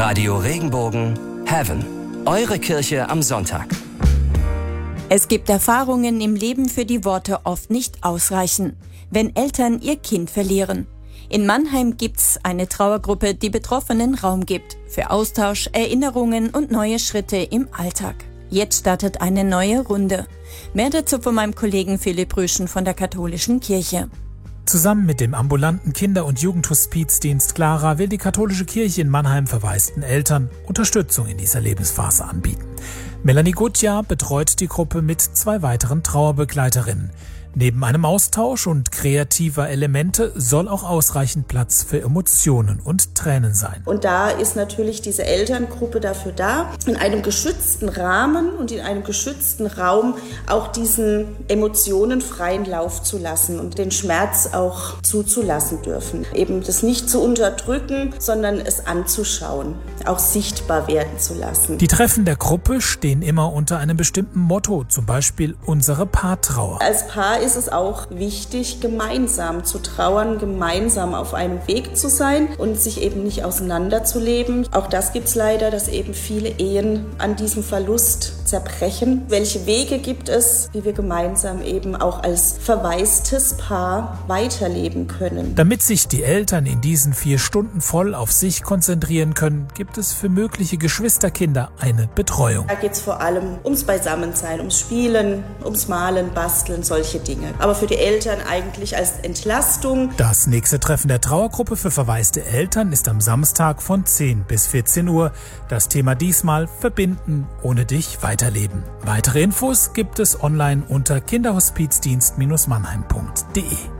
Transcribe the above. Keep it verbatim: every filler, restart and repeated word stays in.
Radio Regenbogen Heaven. Eure Kirche am Sonntag. Es gibt Erfahrungen im Leben, für die Worte oft nicht ausreichen, wenn Eltern ihr Kind verlieren. In Mannheim gibt's eine Trauergruppe, die Betroffenen Raum gibt für Austausch, Erinnerungen und neue Schritte im Alltag. Jetzt startet eine neue Runde. Mehr dazu von meinem Kollegen Philipp Rüschen von der Katholischen Kirche. Zusammen mit dem ambulanten Kinder- und Jugendhospizdienst Clara will die Katholische Kirche in Mannheim verwaisten Eltern Unterstützung in dieser Lebensphase anbieten. Melanie Gutjahr betreut die Gruppe mit zwei weiteren Trauerbegleiterinnen. Neben einem Austausch und kreativer Elemente soll auch ausreichend Platz für Emotionen und Tränen sein. Und da ist natürlich diese Elterngruppe dafür da, in einem geschützten Rahmen und in einem geschützten Raum auch diesen Emotionen freien Lauf zu lassen und den Schmerz auch zuzulassen dürfen. Eben das nicht zu unterdrücken, sondern es anzuschauen, auch sichtbar werden zu lassen. Die Treffen der Gruppe stehen immer unter einem bestimmten Motto, zum Beispiel unsere Paartrauer. Als Paar ist es auch wichtig, gemeinsam zu trauern, gemeinsam auf einem Weg zu sein und sich eben nicht auseinanderzuleben. Auch das gibt es leider, dass eben viele Ehen an diesem Verlust zerbrechen. Welche Wege gibt es, wie wir gemeinsam eben auch als verwaistes Paar weiterleben können? Damit sich die Eltern in diesen vier Stunden voll auf sich konzentrieren können, gibt es für mögliche Geschwisterkinder eine Betreuung. Da geht es vor allem ums Beisammensein, ums Spielen, ums Malen, Basteln, solche Dinge. Aber für die Eltern eigentlich als Entlastung. Das nächste Treffen der Trauergruppe für verwaiste Eltern ist am Samstag von zehn bis vierzehn Uhr. Das Thema diesmal: Verbinden, ohne dich weiterleben. Weitere Infos gibt es online unter kinderhospizdienst Bindestrich mannheim punkt de.